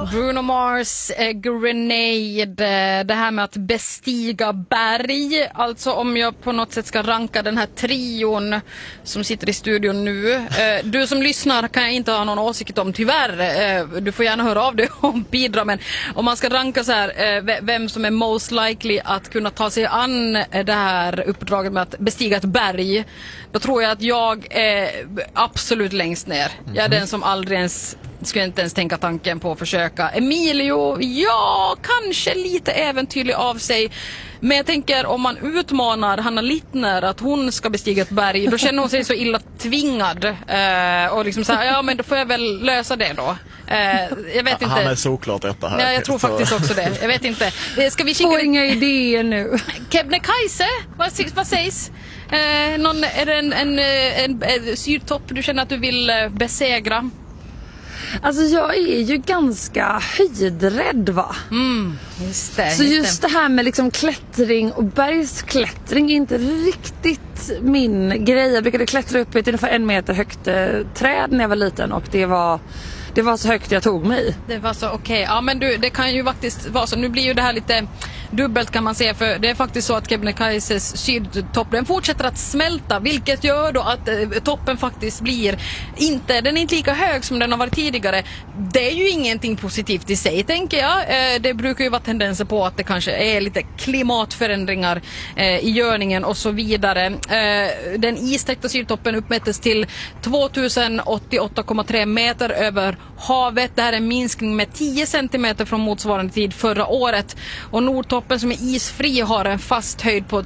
Bruno Mars, Grenade, det här med att bestiga berg. Alltså om jag på något sätt ska ranka den här trion som sitter i studion nu. Du som lyssnar kan jag inte ha någon åsikt om, tyvärr. Du får gärna höra av dig och bidra, men om man ska ranka så här, vem som är most likely att kunna ta sig an det här uppdraget med att bestiga ett berg, då tror jag att jag är absolut längst ner. Jag är den som aldrig ens skulle inte ens tänka tanken på att försöka. Emilio, ja, kanske lite äventyrlig av sig. Men jag tänker, om man utmanar Hanna Littner att hon ska bestiga ett berg, då känner hon sig så illa tvingad. Och liksom så här, ja men då får jag väl lösa det då. Jag vet inte. Han är såklart detta här. Ja, jag tror faktiskt också det. Jag vet inte. Ska vi kika? Får inga idéer nu. Kebnekaise, vad sägs? Är det en syrtopp du känner att du vill besegra? Alltså jag är ju ganska höjdrädd, va? Just det. Så just det här med liksom klättring och bergsklättring är inte riktigt min grej. Jag brukade klättra upp i ett ungefär 1 meter högt träd när jag var liten, och det var så högt jag tog mig. Det var så okej. Ja, men det kan ju faktiskt vara så. Nu blir ju det här lite dubbelt kan man säga, för det är faktiskt så att Kebnekaises sydtopp, den fortsätter att smälta, vilket gör då att toppen faktiskt blir den är inte lika hög som den har varit tidigare. Det är ju ingenting positivt i sig, tänker jag. Det brukar ju vara tendenser på att det kanske är lite klimatförändringar i görningen och så vidare. Den istäckta sydtoppen uppmättes till 2088,3 meter över havet. Det här är en minskning med 10 centimeter från motsvarande tid förra året. Och Nordtoppen, som är isfri, har en fast höjd på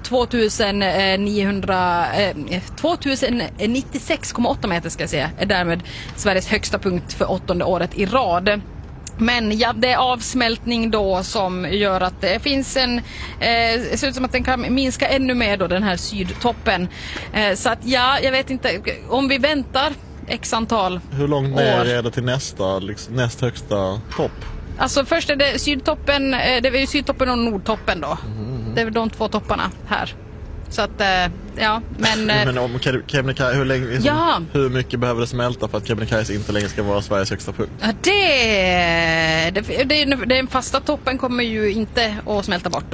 2096,8 meter ska jag säga. Är därmed Sveriges högsta punkt för 8:e året i rad. Men ja, det är avsmältning då som gör att det finns det ser ut som att den kan minska ännu mer då, den här sydtoppen. Så att ja, jag vet inte, om vi väntar x antal år. Hur långt ner är det till näst högsta topp? Alltså först är det sydtoppen, det är ju sydtoppen och nordtoppen då. Det är väl de 2 topparna här. Så att, ja, men... Men om Kebnekaise, hur mycket behöver det smälta för att Kebnekaise inte längre ska vara Sveriges högsta punkt? Ja, den fasta toppen kommer ju inte att smälta bort.